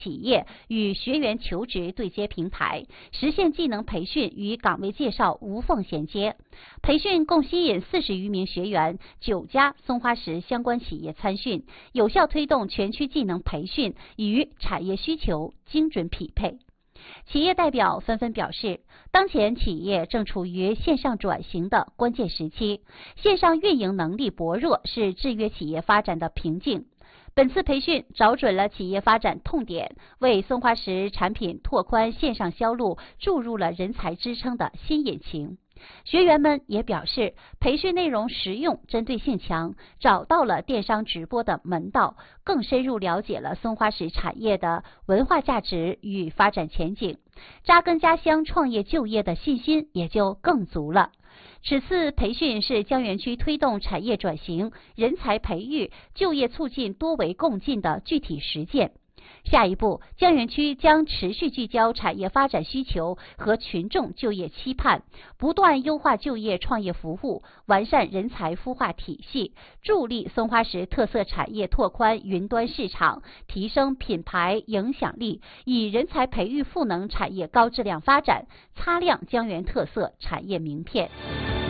企业与学员求职对接平台，实现技能培训与岗位介绍无缝衔接。培训共吸引40余名学员，9家松花石相关企业参训，有效推动全区技能培训与产业需求精准匹配。企业代表纷纷表示，当前企业正处于线上转型的关键时期，线上运营能力薄弱是制约企业发展的瓶颈。本次培训找准了企业发展痛点，为松花石产品拓宽线上销路注入了人才支撑的新引擎。学员们也表示，培训内容实用、针对性强，找到了电商直播的门道，更深入了解了松花石产业的文化价值与发展前景，扎根家乡创业就业的信心也就更足了。此次培训是江源区推动产业转型、人才培育、就业促进多维共进的具体实践。下一步，江源区将持续聚焦产业发展需求和群众就业期盼，不断优化就业创业服务，完善人才孵化体系，助力松花石特色产业拓宽云端市场，提升品牌影响力，以人才培育赋能产业高质量发展，擦亮江源特色产业名片。